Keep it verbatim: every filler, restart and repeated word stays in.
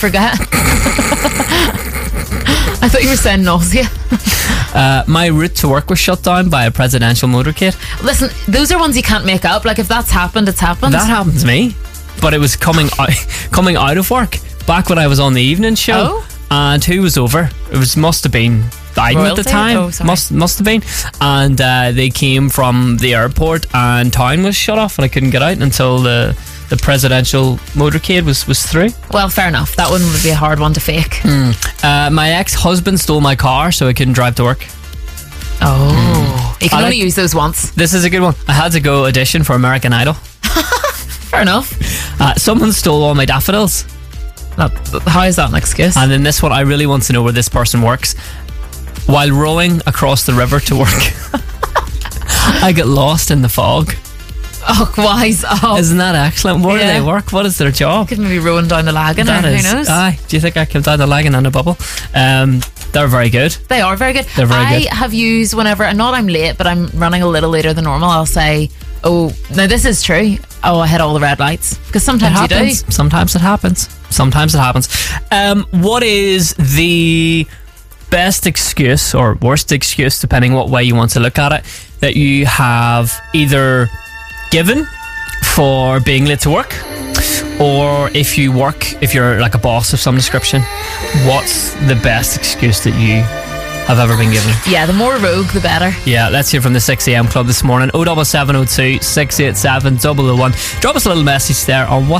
forget. I thought you were saying nausea. Uh, my route to work was shut down by a presidential motorcade. Listen, those are ones you can't make up. Like, if that's happened, it's happened. That happened to me, but it was coming out, coming out of work back when I was on the evening show. Oh. And who was over? It was must have been Biden Royalty? at the time. Oh, sorry. must must have been. And uh, they came from the airport, and town was shut off, and I couldn't get out until the the presidential motorcade was was through. Well, fair enough. That one would be a hard one to fake. Mm. Uh, my ex-husband stole my car, so I couldn't drive to work. Oh, you can I only like- use those once. This is a good one. I had to go audition for American Idol. Fair enough. Uh, someone stole all my daffodils. That, how is that an excuse? And then this one, I really want to know where this person works. While rowing across the river to work, I get lost in the fog. Oh, wise. Oh, Isn't that excellent? Where Yeah. do they work? What is their job? could maybe ruin down the lagoon, That or is- who knows? Aye. Do you think I came down the lagoon on a bubble? Um, they're very good. They are very good. They're very I good. have used whenever, and not I'm late, but I'm running a little later than normal. I'll say, "Oh, now this is true. Oh, I hit all the red lights," because It sometimes you do. happens. Sometimes it happens. Sometimes it happens. Um, what is the best excuse or worst excuse, depending what way you want to look at it, that you have either given for being late to work, or if you work, if you're like a boss of some description, what's the best excuse that you have ever been given? Yeah, the more rogue, the better. Yeah, let's hear from the six a.m. club this morning. oh seven seven oh two, six eight seven, double oh one. Drop us a little message there on what